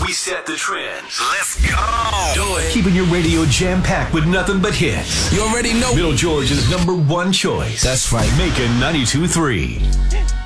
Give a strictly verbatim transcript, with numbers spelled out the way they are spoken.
We set the trends. Let's go. Do it. Keeping your radio jam-packed with nothing but hits. You already know. Middle Georgia's number one choice. That's right. Making ninety-two point three.